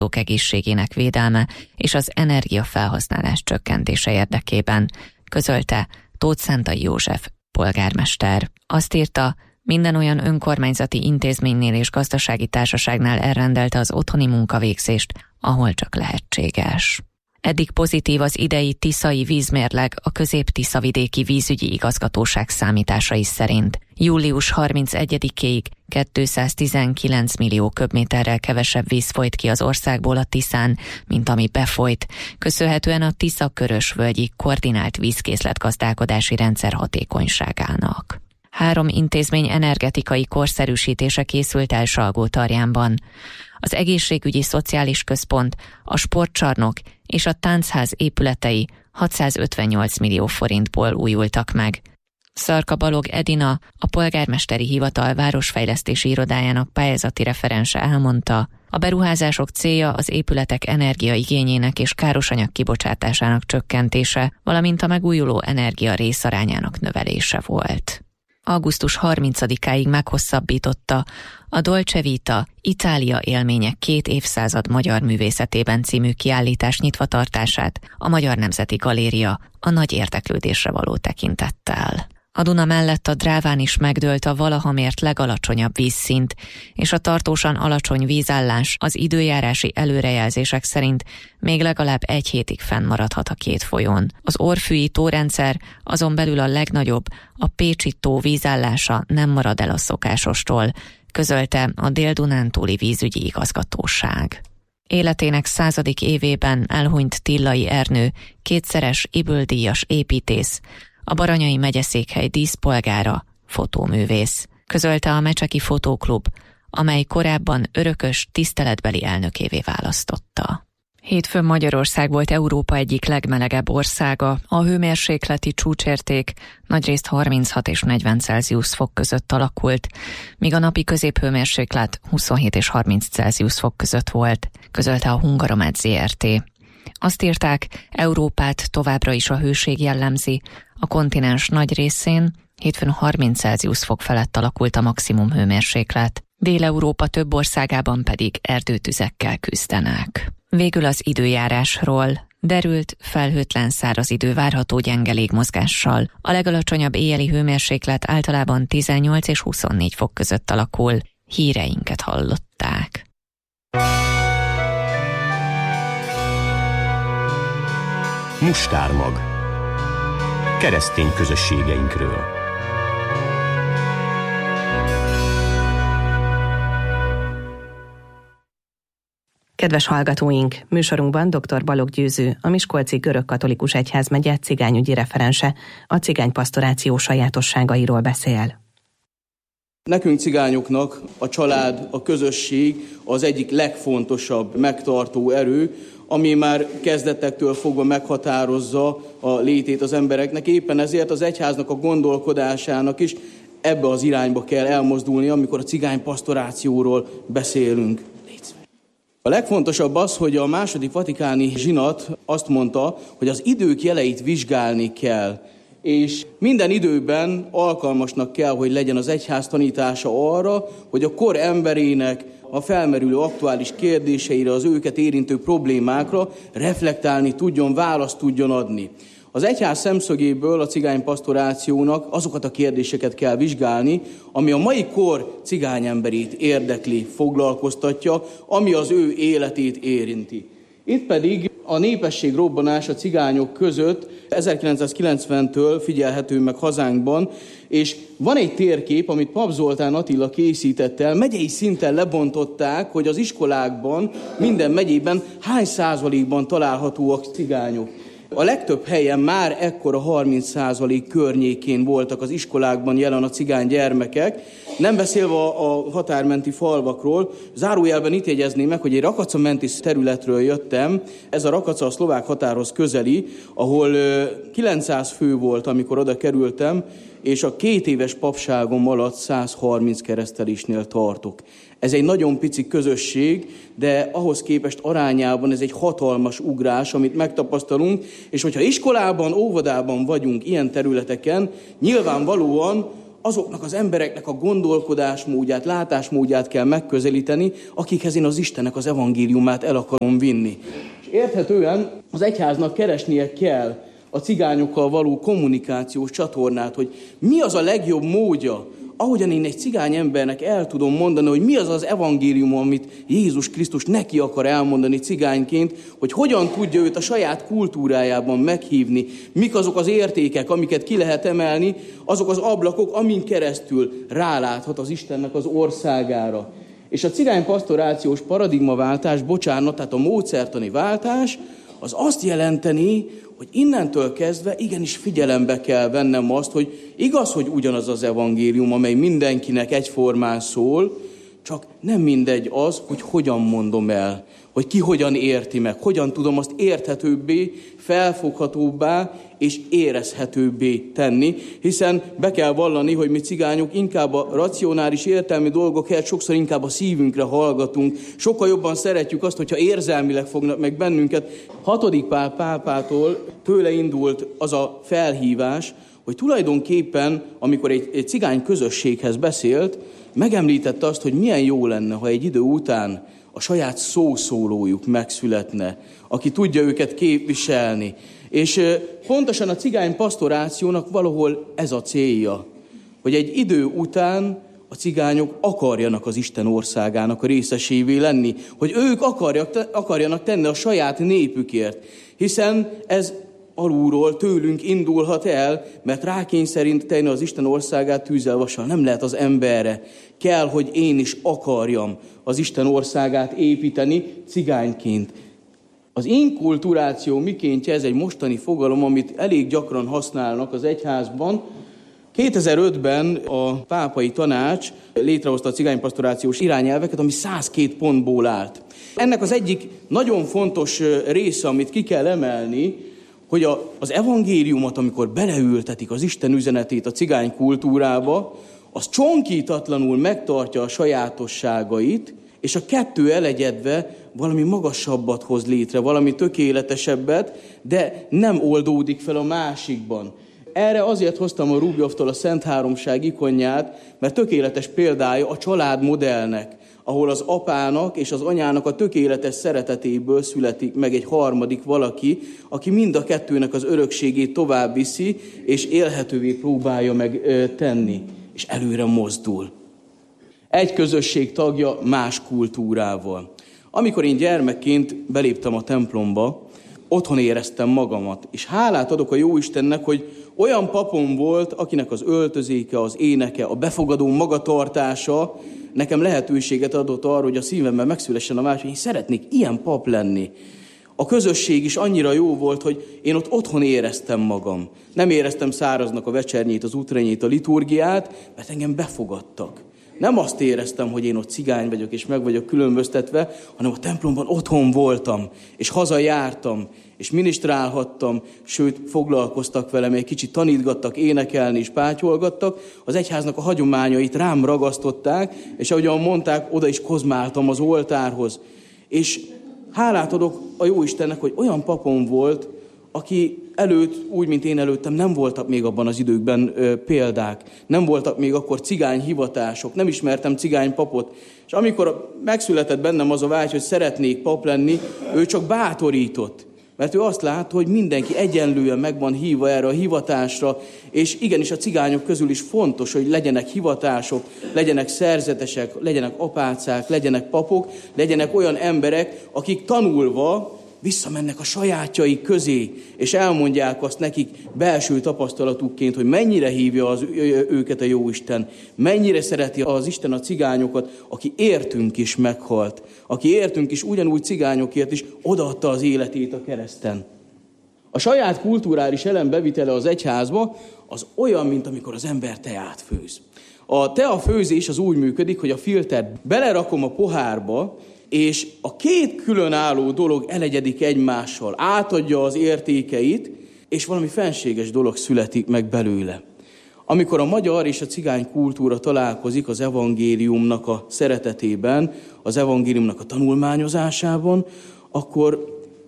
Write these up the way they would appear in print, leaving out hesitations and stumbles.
egészségének védelme és az energiafelhasználás csökkentése érdekében, közölte Tóth Szentai József polgármester. Azt írta, minden olyan önkormányzati intézménynél és gazdasági társaságnál elrendelte az otthoni munkavégzést, ahol csak lehetséges. Eddig pozitív az idei tiszai vízmérleg a Közép-Tiszavidéki Vízügyi Igazgatóság számításai szerint. Július 31-ig 219 millió köbméterrel kevesebb víz folyt ki az országból a Tiszán, mint ami befolyt, köszönhetően a Tisza-Körösvölgyi koordinált vízkészletgazdálkodási rendszer hatékonyságának. 3 intézmény energetikai korszerűsítése készült el Salgótarjánban. Az egészségügyi szociális központ, a sportcsarnok és a táncház épületei 658 millió forintból újultak meg. Szarka Balog Edina, a polgármesteri hivatal városfejlesztési irodájának pályázati referense elmondta, a beruházások célja az épületek energiaigényének és károsanyag kibocsátásának csökkentése, valamint a megújuló energia részarányának növelése volt. Augusztus 30-áig meghosszabbította a Dolce Vita Itália élmények 2 évszázad magyar művészetében című kiállítás nyitvatartását a Magyar Nemzeti Galéria a nagy érdeklődésre való tekintettel. A Duna mellett a Dráván is megdőlt a valaha mért legalacsonyabb vízszint, és a tartósan alacsony vízállás az időjárási előrejelzések szerint még legalább 1 hétig fennmaradhat a 2 folyón. Az Orfűi tórendszer, azon belül a legnagyobb, a Pécsi tó vízállása nem marad el a szokásostól, közölte a Dél-Dunántúli Vízügyi Igazgatóság. Életének 100. évében elhunyt Tillai Ernő, 2-szeres Ybl-díjas építész, a Baranyai megyeszékhely díszpolgára, fotóművész, közölte a Mecseki Fotóklub, amely korábban örökös tiszteletbeli elnökévé választotta. Hétfőn Magyarország volt Európa egyik legmelegebb országa, a hőmérsékleti csúcsérték nagyrészt 36 és 40 Celsius fok között alakult, míg a napi középhőmérséklet 27 és 30 Celsius fok között volt, közölte a Hungaromet Zrt. Azt írták, Európát továbbra is a hőség jellemzi, a kontinens nagy részén hétfőn 30 Celsius fok felett alakult a maximum hőmérséklet, Dél-Európa több országában pedig erdőtüzekkel küzdenek. Végül az időjárásról. Derült, felhőtlen száraz idő várható gyenge légmozgással. A legalacsonyabb éjjeli hőmérséklet általában 18 és 24 fok között alakul. Híreinket hallották. Mustármag. Keresztény közösségeinkről. Kedves hallgatóink, műsorunkban dr. Balogh Győző, a Miskolci Görögkatolikus Egyházmegye cigányügyi referense, a cigánypasztoráció sajátosságairól beszél. Nekünk cigányoknak a család, a közösség az egyik legfontosabb megtartó erő, ami már kezdetektől fogva meghatározza a létét az embereknek. Éppen ezért az egyháznak a gondolkodásának is ebbe az irányba kell elmozdulni, amikor a cigánypasztorációról beszélünk. A legfontosabb az, hogy a második vatikáni zsinat azt mondta, hogy az idők jeleit vizsgálni kell, és minden időben alkalmasnak kell, hogy legyen az egyház tanítása arra, hogy a kor emberének a felmerülő aktuális kérdéseire, az őket érintő problémákra reflektálni tudjon, választ tudjon adni. Az egyház szemszögéből a cigánypasztorációnak azokat a kérdéseket kell vizsgálni, ami a mai kor cigányemberét érdekli, foglalkoztatja, ami az ő életét érinti. Itt pedig a népesség robbanása cigányok között 1990-től figyelhető meg hazánkban, és van egy térkép, amit Pap Zoltán Attila készített el, megyei szinten lebontották, hogy az iskolákban, minden megyében hány százalékban találhatóak cigányok. A legtöbb helyen már ekkora 30% környékén voltak az iskolákban jelen a cigány gyermekek, nem beszélve a határmenti falvakról. Zárójelben itt jegyezném meg, hogy egy Rakaca-menti területről jöttem, ez a Rakaca a szlovák határhoz közeli, ahol 900 fő volt, amikor oda kerültem, és a 2 éves papságom alatt 130 keresztelésnél tartok. Ez egy nagyon pici közösség, de ahhoz képest arányában ez egy hatalmas ugrás, amit megtapasztalunk, és hogyha iskolában, óvodában vagyunk ilyen területeken, nyilvánvalóan azoknak az embereknek a gondolkodásmódját, látásmódját kell megközelíteni, akikhez én az Istennek az evangéliumát el akarom vinni. És érthetően az egyháznak keresnie kell a cigányokkal való kommunikációs csatornát, hogy mi az a legjobb módja, ahogyan én egy cigány embernek el tudom mondani, hogy mi az az evangélium, amit Jézus Krisztus neki akar elmondani cigányként, hogy hogyan tudja őt a saját kultúrájában meghívni, mik azok az értékek, amiket ki lehet emelni, azok az ablakok, amin keresztül ráláthat az Istennek az országára. És a cigánypastorációs paradigmaváltás, tehát a módszertani váltás, az azt jelenteni, hogy innentől kezdve igenis figyelembe kell vennem azt, hogy igaz, hogy ugyanaz az evangélium, amely mindenkinek egyformán szól, csak nem mindegy az, hogy hogyan mondom el, hogy ki hogyan érti meg, hogyan tudom azt érthetőbbé, felfoghatóbbá és érezhetőbbé tenni, hiszen be kell vallani, hogy mi cigányok inkább a racionális értelmi dolgok helyett sokszor inkább a szívünkre hallgatunk, sokkal jobban szeretjük azt, hogyha érzelmileg fognak meg bennünket. 6. Pál pápától tőle indult az a felhívás, hogy tulajdonképpen, amikor egy cigány közösséghez beszélt, megemlítette azt, hogy milyen jó lenne, ha egy idő után a saját szószólójuk megszületne, aki tudja őket képviselni. És pontosan a cigány pastorációnak valahol ez a célja, hogy egy idő után a cigányok akarjanak az Isten országának a részesévé lenni, hogy ők akarjanak tenni a saját népükért, hiszen ez alulról tőlünk indulhat el, mert rákényszeríteni az Isten országát tűzzel vassal nem lehet az emberre. Kell, hogy én is akarjam az Isten országát építeni cigányként. Az inkulturáció mikéntje, ez egy mostani fogalom, amit elég gyakran használnak az egyházban. 2005-ben a pápai tanács létrehozta a cigánypastorációs irányelveket, ami 102 pontból állt. Ennek az egyik nagyon fontos része, amit ki kell emelni, hogy az evangéliumot, amikor beleültetik az Isten üzenetét a cigány kultúrába, az csonkítatlanul megtartja a sajátosságait, és a kettő elegyedve valami magasabbat hoz létre, valami tökéletesebbet, de nem oldódik fel a másikban. Erre azért hoztam a Rubjovtól a Szent Háromság ikonját, mert tökéletes példája a családmodellnek, ahol az apának és az anyának a tökéletes szeretetéből születik meg egy harmadik valaki, aki mind a kettőnek az örökségét tovább viszi, és élhetővé próbálja meg tenni, és előre mozdul. Egy közösség tagja más kultúrával. Amikor én gyermekként beléptem a templomba, otthon éreztem magamat, és hálát adok a Jóistennek, hogy olyan papom volt, akinek az öltözéke, az éneke, a befogadó magatartása nekem lehetőséget adott arra, hogy a szívemben megszülessen a vágy, hogy én szeretnék ilyen pap lenni. A közösség is annyira jó volt, hogy én ott otthon éreztem magam. Nem éreztem száraznak a vecsernyét, az útrenyét, a liturgiát, mert engem befogadtak. Nem azt éreztem, hogy én ott cigány vagyok, és meg vagyok különböztetve, hanem a templomban otthon voltam, és hazajártam, és minisztrálhattam, sőt, foglalkoztak velem, egy kicsit tanítgattak, énekelni és pátyolgattak. Az egyháznak a hagyományait rám ragasztották, és ahogyan mondták, oda is kozmáltam az oltárhoz. És hálát adok a Jóistennek, hogy olyan papom volt, aki előtt, úgy, mint én előttem, nem voltak még abban az időkben példák, nem voltak még akkor cigányhivatások, nem ismertem cigánypapot, és amikor megszületett bennem az a vágy, hogy szeretnék pap lenni, ő csak bátorított, mert ő azt látta, hogy mindenki egyenlően meg van hívva erre a hivatásra, és igenis a cigányok közül is fontos, hogy legyenek hivatások, legyenek szerzetesek, legyenek apácák, legyenek papok, legyenek olyan emberek, akik tanulva visszamennek a sajátjaik közé, és elmondják azt nekik belső tapasztalatukként, hogy mennyire hívja őket a Jóisten, mennyire szereti az Isten a cigányokat, aki értünk is meghalt, aki értünk is ugyanúgy cigányokért is odaadta az életét a kereszten. A saját kulturális elem bevitele az egyházba az olyan, mint amikor az ember teát főz. A teafőzés az úgy működik, hogy a filtert belerakom a pohárba, és a két különálló dolog elegyedik egymással, átadja az értékeit, és valami fenséges dolog születik meg belőle. Amikor a magyar és a cigány kultúra találkozik az evangéliumnak a szeretetében, az evangéliumnak a tanulmányozásában, akkor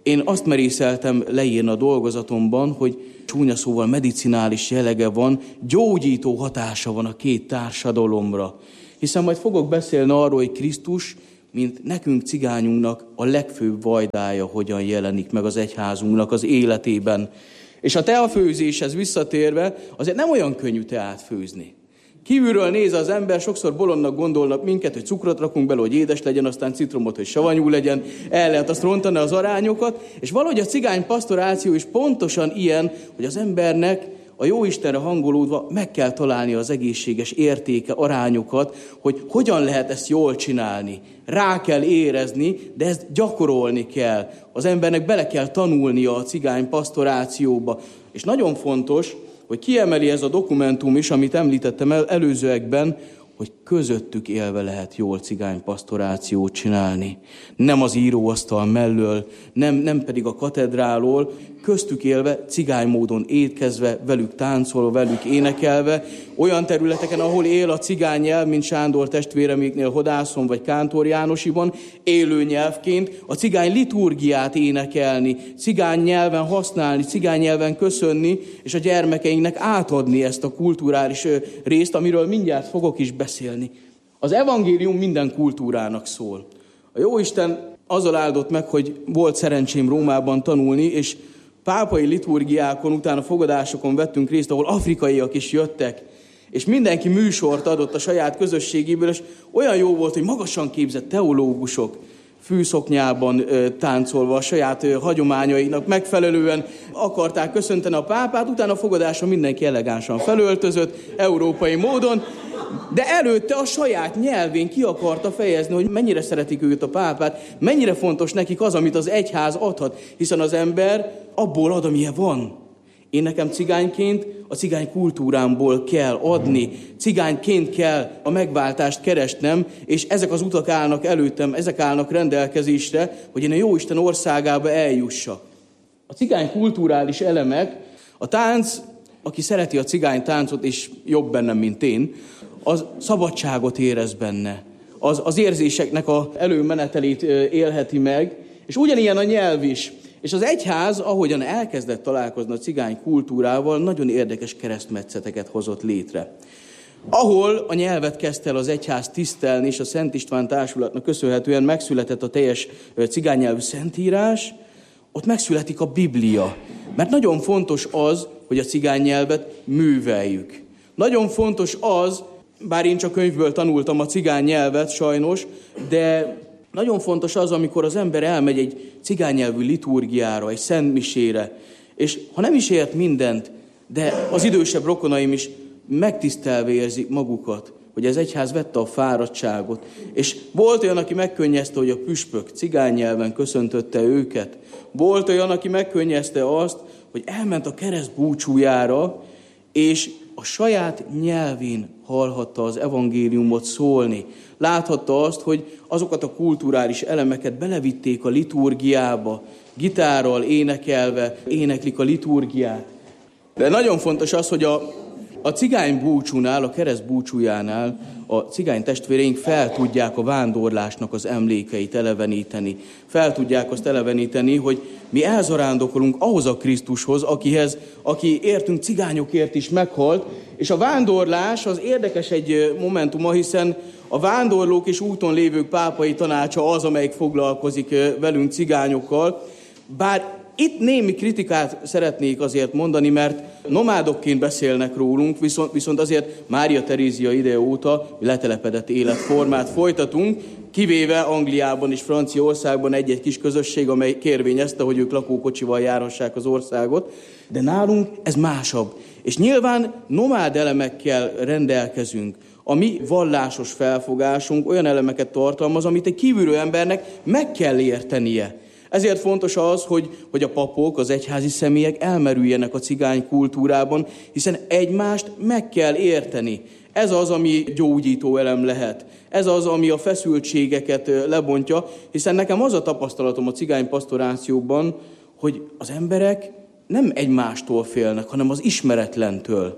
Én azt merészeltem leírni a dolgozatomban, hogy csúnya szóval medicinális jellege van, gyógyító hatása van a két társadalomra. Hiszen majd fogok beszélni arról, hogy Krisztus, mint nekünk cigányunknak a legfőbb vajdája hogyan jelenik meg az egyházunknak az életében. És a teafőzéshez visszatérve, azért nem olyan könnyű teát főzni. Kívülről néz az ember, sokszor bolondnak gondolnak minket, hogy cukrot rakunk bele, hogy édes legyen, aztán citromot, hogy savanyú legyen, el lehet azt rontani az arányokat, és valahogy a cigány pastoráció is pontosan ilyen, hogy az embernek a Jóistenre hangolódva meg kell találni az egészséges értéke, arányokat, hogy hogyan lehet ezt jól csinálni. Rá kell érezni, de ezt gyakorolni kell. Az embernek bele kell tanulnia a cigány pastorációba. És nagyon fontos, hogy kiemeli ez a dokumentum is, amit említettem előzőekben, hogy közöttük élve lehet jól cigánypastorációt csinálni. Nem az íróasztal mellől, nem pedig a katedrálól, köztük élve, cigány módon étkezve, velük táncolva, velük énekelve, olyan területeken, ahol él a cigány nyelv, mint Sándor testvéreméknél Hodászon vagy Kántor Jánosiban, élő nyelvként a cigány liturgiát énekelni, cigány nyelven használni, cigány nyelven köszönni, és a gyermekeinknek átadni ezt a kulturális részt, amiről mindjárt fogok is beszélni. Az evangélium minden kultúrának szól. A Jóisten azzal áldott meg, hogy volt szerencsém Rómában tanulni, és pápai liturgiákon, utána fogadásokon vettünk részt, ahol afrikaiak is jöttek, és mindenki műsort adott a saját közösségéből, és olyan jó volt, hogy magasan képzett teológusok fűszoknyában táncolva a saját hagyományainak megfelelően akarták köszönteni a pápát, utána a fogadáson mindenki elegánsan felöltözött, európai módon, de előtte a saját nyelvén ki akarta fejezni, hogy mennyire szeretik őt a pápát, mennyire fontos nekik az, amit az egyház adhat, hiszen az ember abból ad, amilyen van. Én nekem cigányként a cigány kultúrámból kell adni, cigányként kell a megváltást keresnem, és ezek az utak állnak előttem, ezek állnak rendelkezésre, hogy én a Jóisten országába eljussak. A cigány kulturális elemek, a tánc, aki szereti a cigány táncot, és jobb bennem, mint én, az szabadságot érez benne. Az érzéseknek az előmenetelét élheti meg, és ugyanilyen a nyelv is. És az egyház, ahogyan elkezdett találkozni a cigány kultúrával, nagyon érdekes keresztmetszeteket hozott létre. Ahol a nyelvet kezdte el az egyház tisztelni, és a Szent István társulatnak köszönhetően megszületett a teljes cigánynyelvű szentírás, ott megszületik a Biblia. Mert nagyon fontos az, hogy a cigánynyelvet műveljük. Nagyon fontos az, bár én csak könyvből tanultam a cigány nyelvet sajnos, de nagyon fontos az, amikor az ember elmegy egy cigánynyelvű liturgiára, egy szentmisére, és ha nem is ért mindent, de az idősebb rokonaim is megtisztelve érzik magukat, hogy az egyház vette a fáradtságot. És volt olyan, aki megkönnyezte, hogy a püspök cigánynyelven köszöntötte őket. Volt olyan, aki megkönnyezte azt, hogy elment a kereszt búcsújára, és a saját nyelvén hallhatta az evangéliumot szólni. Láthatta azt, hogy azokat a kulturális elemeket belevitték a liturgiába, gitárral énekelve éneklik a liturgiát. De nagyon fontos az, hogy a cigány búcsúnál, a kereszt búcsújánál a cigány testvéreink fel tudják a vándorlásnak az emlékeit eleveníteni. Fel tudják azt eleveníteni, hogy mi elzarándokolunk ahhoz a Krisztushoz, aki értünk cigányokért is meghalt, és a vándorlás az érdekes egy momentuma, hiszen a vándorlók és úton lévők pápai tanácsa az, amelyik foglalkozik velünk cigányokkal, bár itt némi kritikát szeretnék azért mondani, mert nomádokként beszélnek rólunk, viszont azért Mária Terézia ideje óta letelepedett életformát folytatunk, kivéve Angliában és Franciaországban egy-egy kis közösség, amely kérvényezte, hogy ők lakókocsival járhassák az országot, de nálunk ez másabb. És nyilván nomád elemekkel rendelkezünk. A mi vallásos felfogásunk olyan elemeket tartalmaz, amit egy kívülről embernek meg kell értenie. Ezért fontos az, hogy a papok, az egyházi személyek elmerüljenek a cigány kultúrában, hiszen egymást meg kell érteni. Ez az, ami gyógyító elem lehet. Ez az, ami a feszültségeket lebontja, hiszen nekem az a tapasztalatom a cigány pastorációban, hogy az emberek nem egymástól félnek, hanem az ismeretlentől.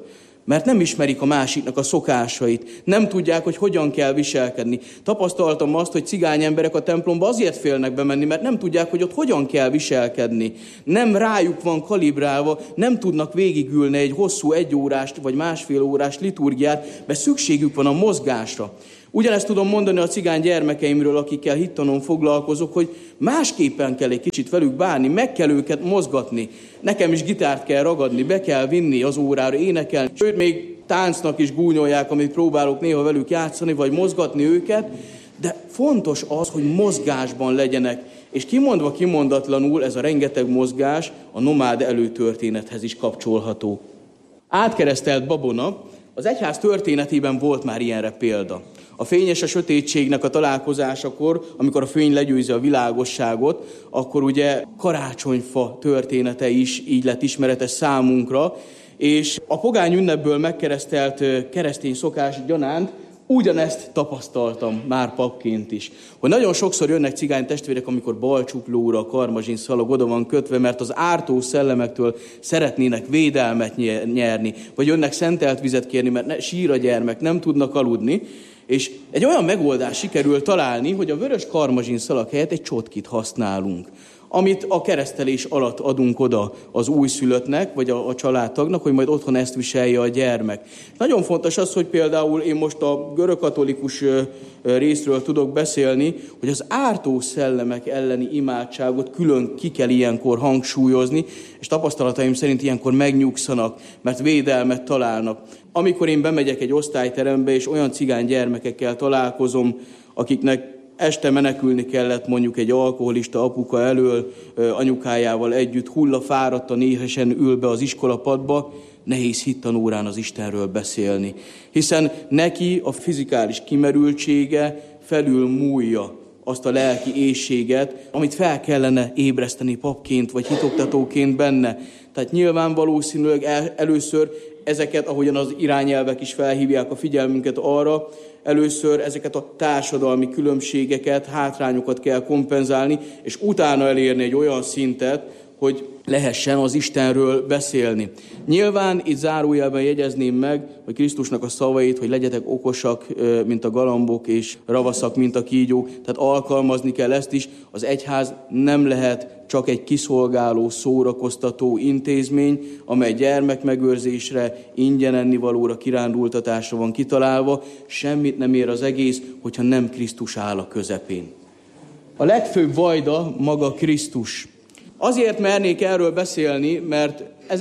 Mert nem ismerik a másiknak a szokásait, nem tudják, hogy hogyan kell viselkedni. Tapasztaltam azt, hogy cigány emberek a templomba azért félnek bemenni, mert nem tudják, hogy ott hogyan kell viselkedni. Nem rájuk van kalibrálva, nem tudnak végigülni egy hosszú 1 órás vagy másfél órás liturgiát, mert szükségük van a mozgásra. Ugyanezt tudom mondani a cigány gyermekeimről, akikkel hittanon foglalkozok, hogy másképpen kell egy kicsit velük bánni, meg kell őket mozgatni. Nekem is gitárt kell ragadni, be kell vinni az órára, énekelni. Sőt, még táncnak is gúnyolják, amit próbálok néha velük játszani, vagy mozgatni őket. De fontos az, hogy mozgásban legyenek. És kimondva kimondatlanul ez a rengeteg mozgás a nomád előtörténethez is kapcsolható. Átkeresztelt babona, az egyház történetében volt már ilyenre példa. A fény és a sötétségnek a találkozásakor, amikor a fény legyőzi a világosságot, akkor ugye karácsonyfa története is így lett ismeretes számunkra, és a pogány ünnepből megkeresztelt keresztény szokás gyanánt ugyanezt tapasztaltam már papként is. Hogy nagyon sokszor jönnek cigány testvérek, amikor balcsuklóra a karmazsin szalag oda van kötve, mert az ártó szellemektől szeretnének védelmet nyerni, vagy jönnek szentelt vizet kérni, mert sír a gyermek, nem tudnak aludni. És egy olyan megoldást sikerül találni, hogy a vörös karmazsin szalag helyett egy csotkit használunk, amit a keresztelés alatt adunk oda az újszülöttnek, vagy a családtagnak, hogy majd otthon ezt viselje a gyermek. Nagyon fontos az, hogy például én most a görögkatolikus részről tudok beszélni, hogy az ártó szellemek elleni imádságot külön ki kell ilyenkor hangsúlyozni, és tapasztalataim szerint ilyenkor megnyugszanak, mert védelmet találnak. Amikor én bemegyek egy osztályterembe, és olyan cigány gyermekekkel találkozom, akiknek este menekülni kellett mondjuk egy alkoholista apuka elől, anyukájával együtt, hullafáradtan, éhesen ül be az iskolapadba, nehéz hittanórán az Istenről beszélni. Hiszen neki a fizikális kimerültsége felül múlja azt a lelki éhséget, amit fel kellene ébreszteni papként vagy hitoktatóként benne. Tehát nyilván valószínűleg először ezeket, ahogyan az irányelvek is felhívják a figyelmünket arra, először ezeket a társadalmi különbségeket, hátrányokat kell kompenzálni, és utána elérni egy olyan szintet, hogy lehessen az Istenről beszélni. Nyilván itt zárójelben jegyezném meg, hogy Krisztusnak a szavait, hogy legyetek okosak, mint a galambok, és ravaszak, mint a kígyók. Tehát alkalmazni kell ezt is. Az egyház nem lehet csak egy kiszolgáló, szórakoztató intézmény, amely gyermekmegőrzésre, ingyen ennivalóra, kirándultatásra van kitalálva. Semmit nem ér az egész, hogyha nem Krisztus áll a közepén. A legfőbb vajda maga Krisztus. Azért mernék erről beszélni, mert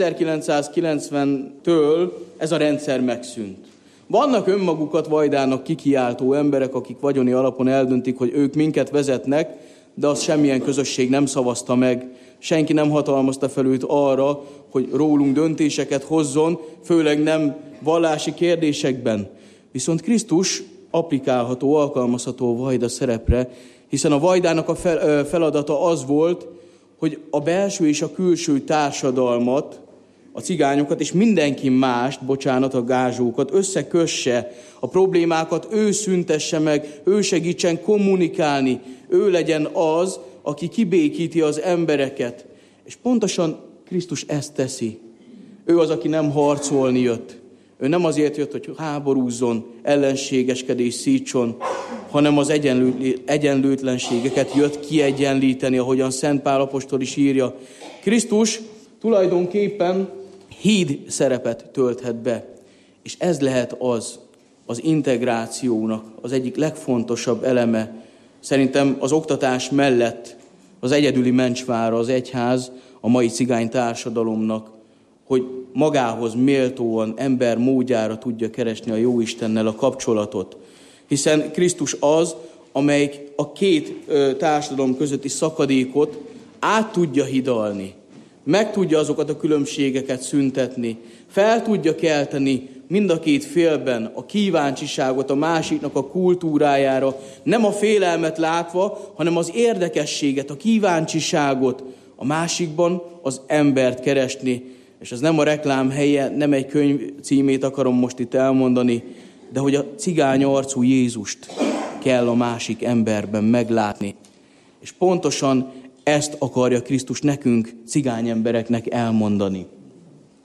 1990-től ez a rendszer megszűnt. Vannak önmagukat vajdának kikiáltó emberek, akik vagyoni alapon eldöntik, hogy ők minket vezetnek, de azt semmilyen közösség nem szavazta meg. Senki nem hatalmazta fel őt arra, hogy rólunk döntéseket hozzon, főleg nem vallási kérdésekben. Viszont Krisztus applikálható, alkalmazható vajda szerepre, hiszen a vajdának a feladata az volt, hogy a belső és a külső társadalmat, a cigányokat és mindenki mást, a gázsókat összekösse, a problémákat ő szüntesse meg, ő segítsen kommunikálni, ő legyen az, aki kibékíti az embereket. És pontosan Krisztus ezt teszi. Ő az, aki nem harcolni jött. Ő nem azért jött, hogy háborúzzon, ellenségeskedés szítson, hanem az egyenlőtlenségeket jött kiegyenlíteni, ahogyan Szent Pál apostol is írja. Krisztus tulajdonképpen híd szerepet tölthet be, és ez lehet az integrációnak az egyik legfontosabb eleme. Szerintem az oktatás mellett az egyedüli mencsvára az egyház a mai cigány társadalomnak, hogy magához méltóan, ember módjára tudja keresni a Jóistennel a kapcsolatot. Hiszen Krisztus az, amelyik a két társadalom közötti szakadékot át tudja hidalni, meg tudja azokat a különbségeket szüntetni, fel tudja kelteni mind a két félben a kíváncsiságot a másiknak a kultúrájára, nem a félelmet látva, hanem az érdekességet, a kíváncsiságot a másikban, az embert keresni. És ez nem a reklám helye, nem egy könyv címét akarom most itt elmondani, de hogy a cigány arcú Jézust kell a másik emberben meglátni. És pontosan ezt akarja Krisztus nekünk, cigány embereknek elmondani.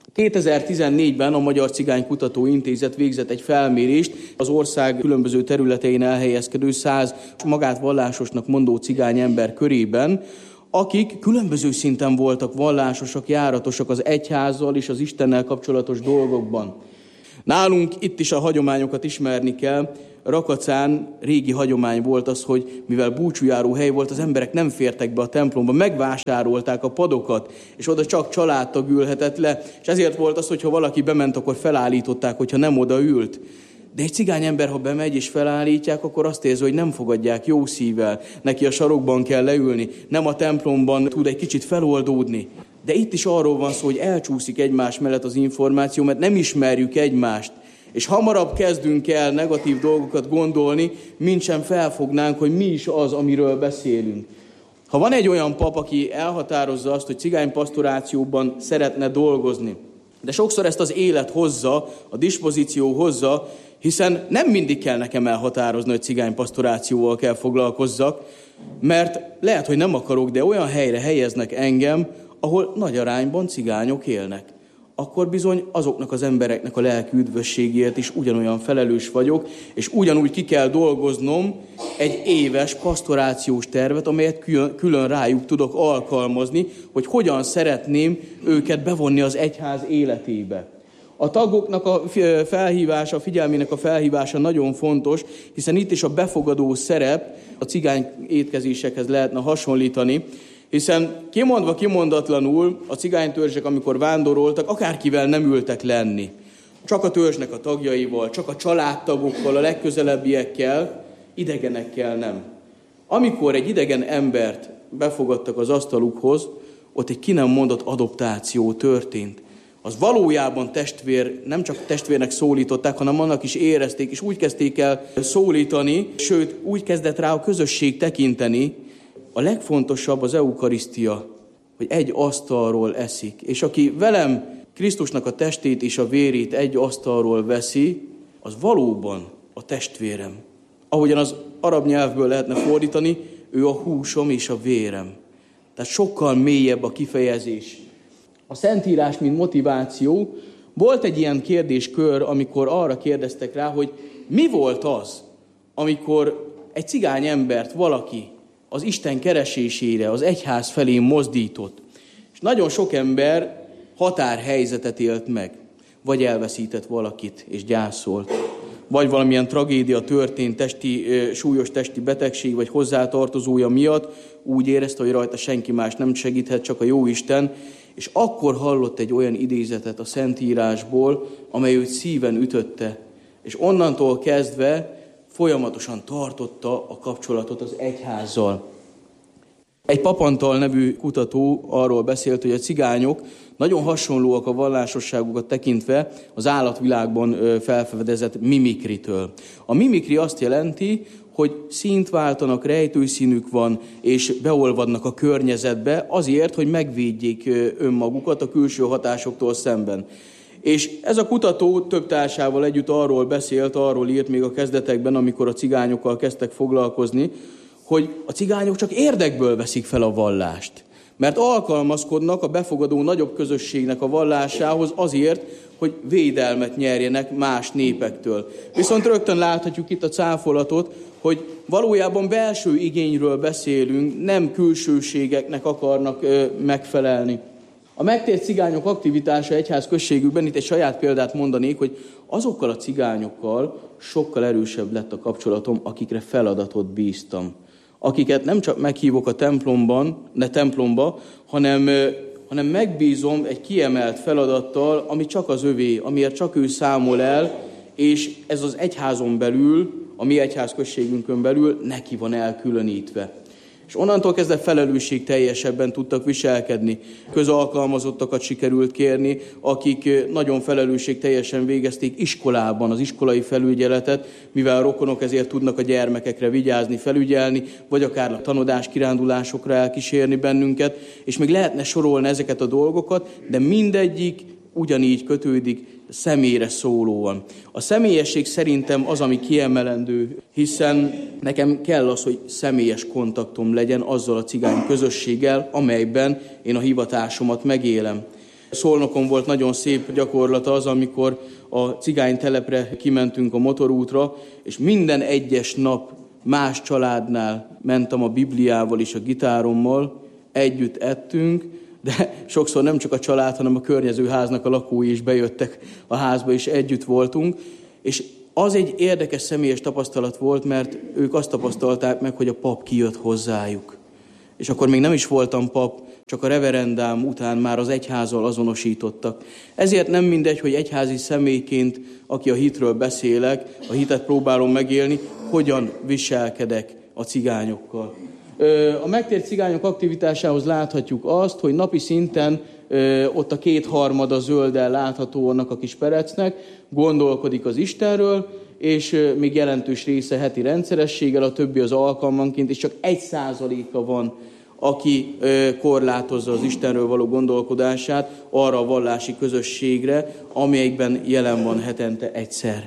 2014-ben a Magyar Cigány Kutatóintézet végzett egy felmérést az ország különböző területein elhelyezkedő 100 magát vallásosnak mondó cigány ember körében, akik különböző szinten voltak vallásosak, járatosak az egyházzal és az Istennel kapcsolatos dolgokban. Nálunk itt is a hagyományokat ismerni kell. Rakacán régi hagyomány volt az, hogy mivel búcsújáró hely volt, az emberek nem fértek be a templomba, megvásárolták a padokat, és oda csak családtag ülhetett le, és ezért volt az, hogy ha valaki bement, akkor felállították, hogyha nem oda ült. De egy cigány ember, ha bemegy és felállítják, akkor azt érzi, hogy nem fogadják jó szívvel, neki a sarokban kell leülni, nem a templomban tud egy kicsit feloldódni. De itt is arról van szó, hogy elcsúszik egymás mellett az információ, mert nem ismerjük egymást. És hamarabb kezdünk el negatív dolgokat gondolni, mintsem felfognánk, hogy mi is az, amiről beszélünk. Ha van egy olyan pap, aki elhatározza azt, hogy cigánypastorációban szeretne dolgozni, de sokszor ezt az élet hozza, a dispozíció hozza, hiszen nem mindig kell nekem elhatározni, hogy cigánypastorációval kell foglalkozzak, mert lehet, hogy nem akarok, de olyan helyre helyeznek engem, ahol nagy arányban cigányok élnek. Akkor bizony azoknak az embereknek a lelki üdvösségért is ugyanolyan felelős vagyok, és ugyanúgy ki kell dolgoznom egy éves pastorációs tervet, amelyet külön rájuk tudok alkalmazni, hogy hogyan szeretném őket bevonni az egyház életébe. A tagoknak a felhívása, a figyelmének a felhívása nagyon fontos, hiszen itt is a befogadó szerep a cigány étkezésekhez lehetne hasonlítani, hiszen kimondva kimondatlanul a cigánytörzsek, amikor vándoroltak, akárkivel nem ültek lenni. Csak a törzsnek a tagjaival, csak a családtagokkal, a legközelebbiekkel, idegenekkel nem. Amikor egy idegen embert befogadtak az asztalukhoz, ott egy ki nem mondott adoptáció történt. Az valójában testvér, nem csak testvérnek szólították, hanem annak is érezték, és úgy kezdték el szólítani, sőt, úgy kezdett rá a közösség tekinteni. A legfontosabb az eukarisztia, hogy egy asztalról eszik. És aki velem Krisztusnak a testét és a vérét egy asztalról veszi, az valóban a testvérem. Ahogyan az arab nyelvből lehetne fordítani, ő a húsom és a vérem. Tehát sokkal mélyebb a kifejezés. A Szentírás, mint motiváció, volt egy ilyen kérdéskör, amikor arra kérdeztek rá, hogy mi volt az, amikor egy cigány embert valaki az Isten keresésére, az egyház felé mozdított. És nagyon sok ember határhelyzetet élt meg. Vagy elveszített valakit és gyászolt. Vagy valamilyen tragédia történt, súlyos testi betegség, vagy hozzátartozója miatt úgy érezte, hogy rajta senki más nem segíthet, csak a Jóisten. És akkor hallott egy olyan idézetet a Szentírásból, amely őt szíven ütötte. És onnantól kezdve folyamatosan tartotta a kapcsolatot az egyházzal. Egy Papantal nevű kutató arról beszélt, hogy a cigányok nagyon hasonlóak a vallásosságukat tekintve az állatvilágban felfedezett mimikritől. A mimikri azt jelenti, hogy színt váltanak, rejtőszínük van, és beolvadnak a környezetbe azért, hogy megvédjék önmagukat a külső hatásoktól szemben. És ez a kutató több társával együtt arról beszélt, arról írt még a kezdetekben, amikor a cigányokkal kezdtek foglalkozni, hogy a cigányok csak érdekből veszik fel a vallást. Mert alkalmazkodnak a befogadó nagyobb közösségnek a vallásához azért, hogy védelmet nyerjenek más népektől. Viszont rögtön láthatjuk itt a cáfolatot, hogy valójában belső igényről beszélünk, nem külsőségeknek akarnak megfelelni. A megtért cigányok aktivitása egyház községükben, itt egy saját példát mondanék, hogy azokkal a cigányokkal sokkal erősebb lett a kapcsolatom, akikre feladatot bíztam. Akiket nem csak meghívok a templomba, hanem megbízom egy kiemelt feladattal, ami csak az övé, amiért csak ő számol el, és ez az egyházon belül, a mi egyházközségünkön belül neki van elkülönítve. És onnantól kezdve felelősségteljesebben tudtak viselkedni. Közalkalmazottakat sikerült kérni, akik nagyon felelősségteljesen végezték iskolában az iskolai felügyeletet, mivel a rokonok ezért tudnak a gyermekekre vigyázni, felügyelni, vagy akár a tanodás kirándulásokra elkísérni bennünket, és még lehetne sorolni ezeket a dolgokat, de mindegyik ugyanígy kötődik személyre szólóan. A személyesség szerintem az, ami kiemelendő, hiszen nekem kell az, hogy személyes kontaktom legyen azzal a cigány közösséggel, amelyben én a hivatásomat megélem. Szolnokon volt nagyon szép gyakorlat az, amikor a cigány telepre kimentünk a motorútra, és minden egyes nap más családnál mentem a Bibliával és a gitárommal, együtt ettünk, de sokszor nem csak a család, hanem a környező háznak a lakói is bejöttek a házba, és együtt voltunk. És az egy érdekes személyes tapasztalat volt, mert ők azt tapasztalták meg, hogy a pap kijött hozzájuk. És akkor még nem is voltam pap, csak a reverendám után már az egyházzal azonosítottak. Ezért nem mindegy, hogy egyházi személyként, aki a hitről beszélek, a hitet próbálom megélni, hogyan viselkedek a cigányokkal. A megtért cigányok aktivitásához láthatjuk azt, hogy napi szinten ott a 2/3 zölden látható annak a kis perecnek, gondolkodik az Istenről, és még jelentős része heti rendszerességgel, a többi az alkalmanként, és csak 1%-a van, aki korlátozza az Istenről való gondolkodását arra a vallási közösségre, amelyikben jelen van hetente egyszer.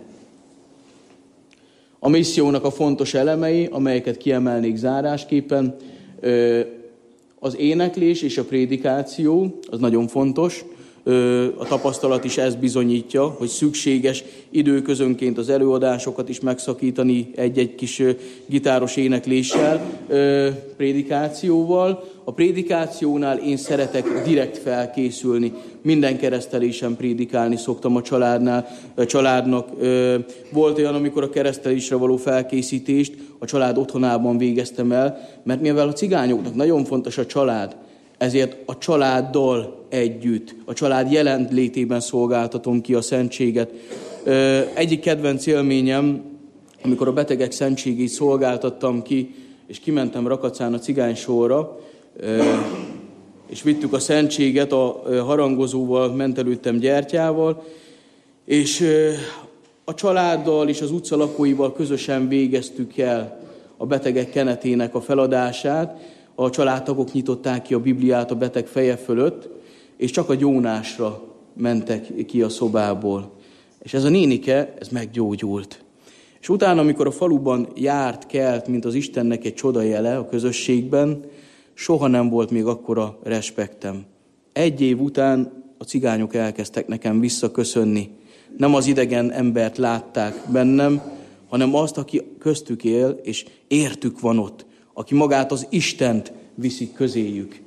A missziónak a fontos elemei, amelyeket kiemelnék zárásképpen, az éneklés és a prédikáció, az nagyon fontos. A tapasztalat is ezt bizonyítja, hogy szükséges időközönként az előadásokat is megszakítani egy-egy kis gitáros énekléssel, prédikációval. A prédikációnál én szeretek direkt felkészülni. Minden keresztelésen prédikálni szoktam a családnak. Volt olyan, amikor a keresztelésre való felkészítést a család otthonában végeztem el, mert mivel a cigányoknak nagyon fontos a család, ezért a családdal együtt, a család jelenlétében szolgáltatom ki a szentséget. Egyik kedvenc élményem, amikor a betegek szentségét szolgáltattam ki, és kimentem Rakacán a cigánysorra, és vittük a szentséget, a harangozóval ment előttem gyertyával, és a családdal és az utca lakóival közösen végeztük el a betegek kenetének a feladását. A családtagok nyitották ki a Bibliát a beteg feje fölött, és csak a gyónásra mentek ki a szobából. És ez a nénike, ez meggyógyult. És utána, amikor a faluban járt, kelt, mint az Istennek egy csodajele a közösségben, soha nem volt még akkora respektem. 1 év után a cigányok elkezdtek nekem visszaköszönni. Nem az idegen embert látták bennem, hanem azt, aki köztük él, és értük van ott, aki magát az Istent viszi közéjük.